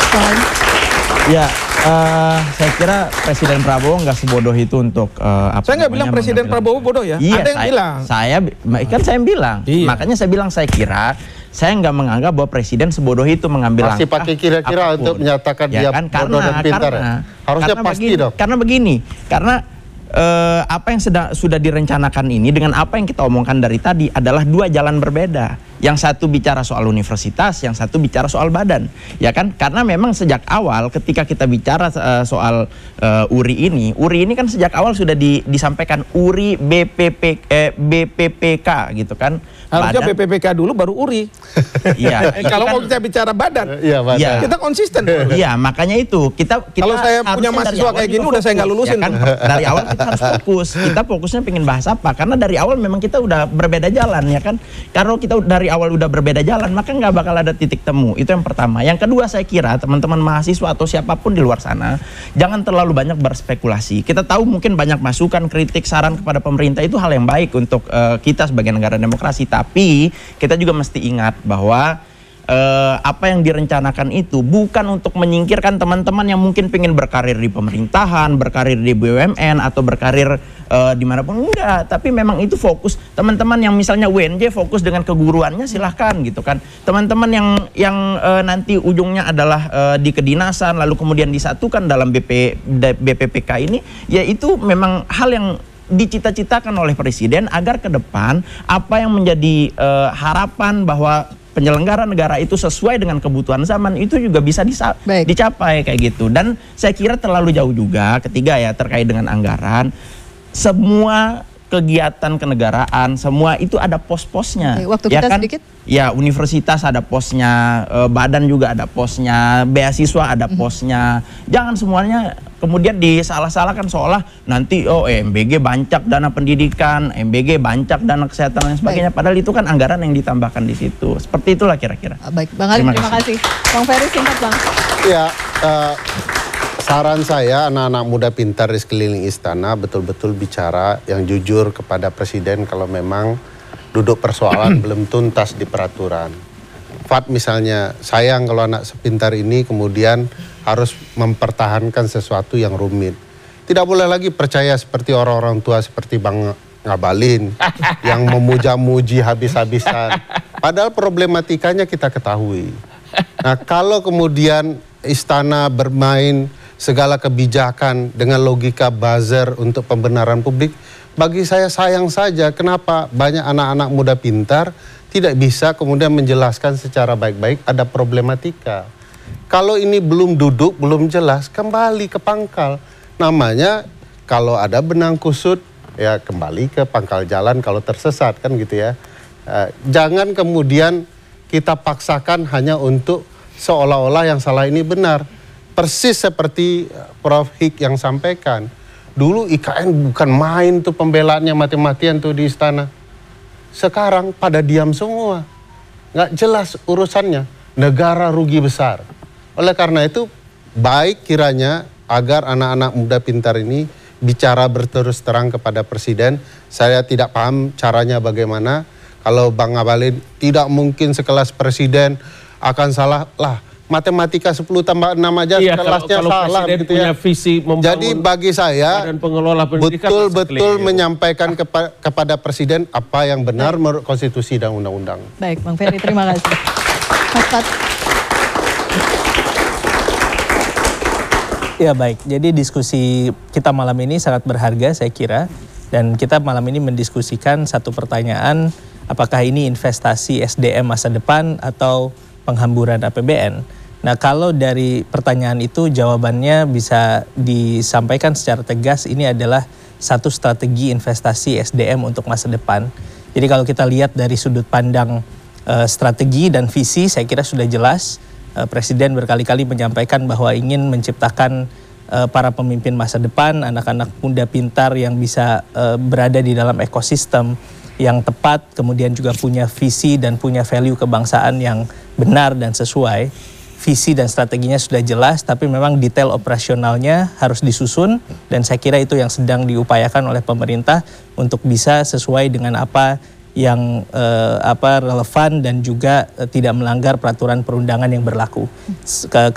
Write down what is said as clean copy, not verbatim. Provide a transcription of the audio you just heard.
Ya, saya kira Presiden Prabowo nggak sebodoh itu untuk saya nggak bilang Presiden Prabowo bodoh ya. Iya, ada yang bilang. Saya bilang. Iya. Makanya saya bilang saya kira saya nggak menganggap bahwa Presiden sebodoh itu mengambil langkah. Masih pakai kira-kira untuk menyatakan ya, dia kan, bodoh dan pintar. Harusnya pasti dong. Karena begini, apa yang sudah direncanakan ini dengan apa yang kita omongkan dari tadi adalah dua jalan berbeda. Yang satu bicara soal universitas, yang satu bicara soal badan, ya kan? Karena memang sejak awal ketika kita bicara soal URI ini kan sejak awal sudah disampaikan URI BPPK gitu kan? Harusnya BPPK dulu baru URI. Iya. Kalau mau kita bicara badan, kita konsisten. Iya, makanya itu kita kalau saya punya mahasiswa kayak gini udah saya nggak lulusin. Ya kan? Dari awal kita harus fokus. Kita fokusnya pengen bahas apa? Karena dari awal memang kita udah berbeda jalan, ya kan? Kalau kita dari awal udah berbeda jalan, maka nggak bakal ada titik temu. Itu yang pertama. Yang kedua, saya kira teman-teman mahasiswa atau siapapun di luar sana jangan terlalu banyak berspekulasi. Kita tahu mungkin banyak masukan, kritik, saran kepada pemerintah itu hal yang baik untuk kita sebagai negara demokrasi. Tapi kita juga mesti ingat bahwa apa yang direncanakan itu bukan untuk menyingkirkan teman-teman yang mungkin pengen berkarir di pemerintahan, berkarir di BUMN atau berkarir dimanapun, enggak. Tapi memang itu fokus teman-teman yang misalnya WNJ fokus dengan keguruannya, silahkan gitu kan. Teman-teman yang nanti ujungnya adalah di kedinasan lalu kemudian disatukan dalam BPPK ini, ya itu memang hal yang dicita-citakan oleh Presiden agar ke depan apa yang menjadi harapan bahwa penyelenggara negara itu sesuai dengan kebutuhan zaman itu juga bisa dicapai kayak gitu. Dan saya kira terlalu jauh juga ketiga ya terkait dengan anggaran. Semua kegiatan kenegaraan semua itu ada pos-posnya. Waktu ya kita kan? sedikit. Ya, universitas ada posnya, badan juga ada posnya, beasiswa ada posnya. Jangan semuanya kemudian disalah-salahkan seolah nanti MBG bancak dana pendidikan, MBG bancak dana kesehatan dan sebagainya. Padahal itu kan anggaran yang ditambahkan di situ. Seperti itulah kira-kira. Baik, Bang Ali, terima kasih. Bang Ferry, singkat Bang. Ya, saran saya anak-anak muda pintar di sekeliling istana betul-betul bicara yang jujur kepada Presiden kalau memang duduk persoalan belum tuntas di peraturan. Fat misalnya, sayang kalau anak sepintar ini kemudian harus mempertahankan sesuatu yang rumit. Tidak boleh lagi percaya seperti orang-orang tua seperti Bang Ngabalin yang memuja-muji habis-habisan. Padahal problematikanya kita ketahui. Nah, kalau kemudian istana bermain segala kebijakan dengan logika buzzer untuk pembenaran publik, bagi saya sayang saja kenapa banyak anak-anak muda pintar tidak bisa kemudian menjelaskan secara baik-baik ada problematika. Kalau ini belum duduk, belum jelas, kembali ke pangkal. Namanya kalau ada benang kusut, ya kembali ke pangkal jalan kalau tersesat kan gitu ya. Jangan kemudian kita paksakan hanya untuk seolah-olah yang salah ini benar. Persis seperti Prof. Hik yang sampaikan. Dulu IKN bukan main tuh pembelaannya mati-matian tuh di istana. Sekarang pada diam semua. Nggak jelas urusannya. Negara rugi besar. Oleh karena itu baik kiranya agar anak-anak muda pintar ini bicara berterus terang kepada Presiden. Saya tidak paham caranya bagaimana. Kalau Bang Ngabalin tidak mungkin sekelas Presiden akan salah lah. Matematika 10 tambah 6 aja kelasnya kalau salah gitu ya. Visi jadi bagi saya betul-betul menyampaikan kepada Presiden apa yang benar menurut konstitusi dan undang-undang. Baik, Bang Ferry, terima kasih. Mas Pat. Ya baik, jadi diskusi kita malam ini sangat berharga saya kira. Dan kita malam ini mendiskusikan satu pertanyaan, apakah ini investasi SDM masa depan atau penghamburan APBN. Nah, kalau dari pertanyaan itu jawabannya bisa disampaikan secara tegas, ini adalah satu strategi investasi SDM untuk masa depan. Jadi kalau kita lihat dari sudut pandang strategi dan visi, saya kira sudah jelas. Presiden berkali-kali menyampaikan bahwa ingin menciptakan para pemimpin masa depan, anak-anak muda pintar yang bisa berada di dalam ekosistem yang tepat, kemudian juga punya visi dan punya value kebangsaan yang benar dan sesuai. Visi dan strateginya sudah jelas, tapi memang detail operasionalnya harus disusun, dan saya kira itu yang sedang diupayakan oleh pemerintah untuk bisa sesuai dengan apa yang relevan dan juga tidak melanggar peraturan perundangan yang berlaku.